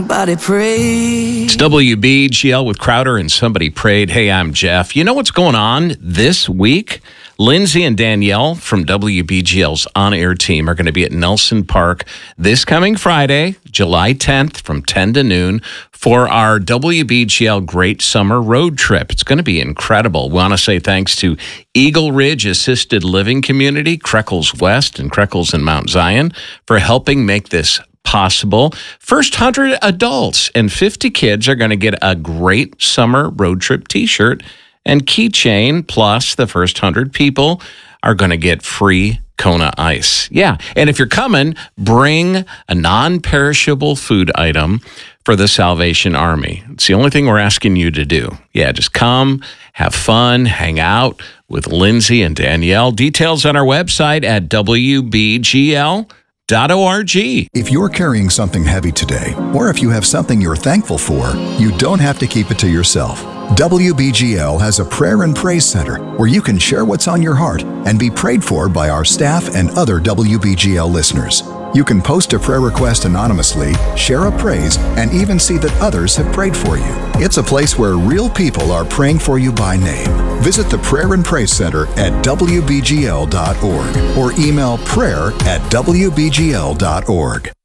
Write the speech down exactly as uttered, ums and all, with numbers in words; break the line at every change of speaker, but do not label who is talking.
Somebody prayed.
It's W B G L with Crowder and Somebody Prayed. Hey, I'm Jeff. You know what's going on this week? Lindsay and Danielle from W B G L's on-air team are going to be at Nelson Park this coming Friday, July tenth from ten to noon for our W B G L Great Summer Road Trip. It's going to be incredible. We want to say thanks to Eagle Ridge Assisted Living Community, Creckles West and Creckles in Mount Zion for helping make this possible. First one hundred adults and fifty kids are going to get a Great Summer Road Trip t-shirt and keychain, plus the first one hundred people are going to get free Kona Ice. Yeah, and if you're coming, bring a non-perishable food item for the Salvation Army. It's the only thing we're asking you to do. Yeah, just come, have fun, hang out with Lindsay and Danielle. Details on our website at W B G L dot org.
If you're carrying something heavy today, or if you have something you're thankful for, you don't have to keep it to yourself. W B G L has a prayer and praise center where you can share what's on your heart and be prayed for by our staff and other W B G L listeners. You can post a prayer request anonymously, share a praise, and even see that others have prayed for you. It's a place where real people are praying for you by name. Visit the Prayer and Praise Center at W B G L dot org or email prayer at W B G L dot org.